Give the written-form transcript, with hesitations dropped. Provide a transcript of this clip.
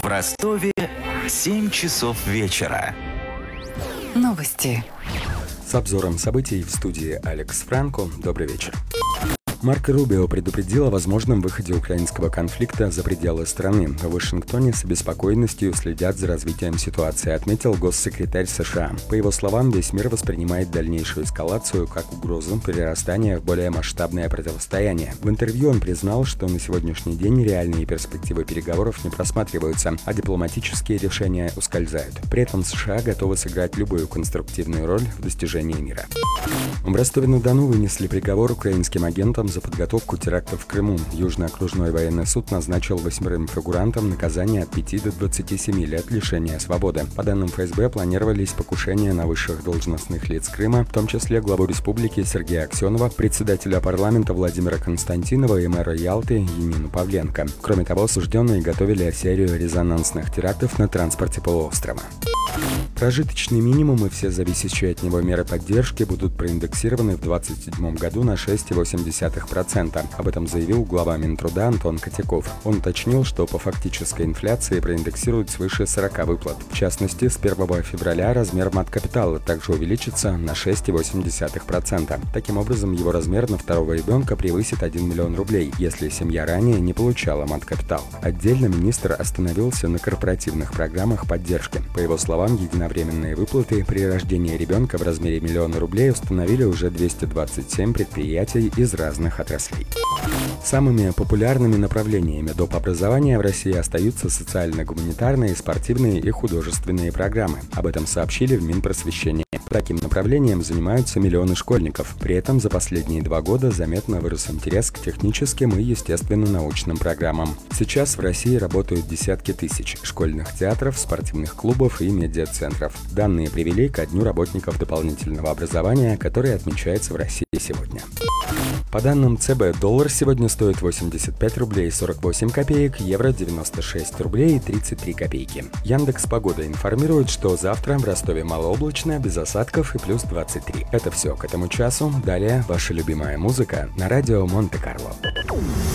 В Ростове 7 часов вечера. Новости. С обзором событий в студии Алекс Франко. Добрый вечер. Марко Рубио предупредил о возможном выходе украинского конфликта за пределы страны. В Вашингтоне с обеспокоенностью следят за развитием ситуации, отметил госсекретарь США. По его словам, весь мир воспринимает дальнейшую эскалацию как угрозу перерастания в более масштабное противостояние. В интервью он признал, что на сегодняшний день реальные перспективы переговоров не просматриваются, а дипломатические решения ускользают. При этом США готовы сыграть любую конструктивную роль в достижении мира. В Ростове-на-Дону вынесли приговор украинским агентам за подготовку терактов в Крыму. Южный окружной военный суд назначил 8 фигурантам наказание от 5 до 27 лет лишения свободы. По данным ФСБ, планировались покушения на высших должностных лиц Крыма, в том числе главу республики Сергея Аксенова, председателя парламента Владимира Константинова и мэра Ялты Янину Павленко. Кроме того, осужденные готовили серию резонансных терактов на транспорте полуострова. Прожиточный минимум и все зависящие от него меры поддержки будут проиндексированы в 2027 году на 6,8%. Об этом заявил глава Минтруда Антон Котяков. Он уточнил, что по фактической инфляции проиндексируют свыше 40 выплат. В частности, с 1 февраля размер мат-капитала также увеличится на 6,8%. Таким образом, его размер на второго ребенка превысит 1 миллион рублей, если семья ранее не получала мат-капитал. Отдельно министр остановился на корпоративных программах поддержки. По его словам, единовременные выплаты при рождении ребенка в размере 1 миллиона рублей установили уже 227 предприятий из разных отраслей. Самыми популярными направлениями доп. Образования в России остаются социально-гуманитарные, спортивные и художественные программы. Об этом сообщили в Минпросвещении. Таким направлением занимаются миллионы школьников. При этом за последние 2 года заметно вырос интерес к техническим и естественно-научным программам. Сейчас в России работают десятки тысяч школьных театров, спортивных клубов и медиацентров. Данные привели ко Дню работников дополнительного образования, который отмечается в России сегодня. По данным ЦБ, доллар сегодня стоит 85 рублей 48 копеек, евро 96 рублей 33 копейки. Яндекс.Погода информирует, что завтра в Ростове малооблачно, без осадков и плюс 23. Это все к этому часу. Далее ваша любимая музыка на радио Монте-Карло.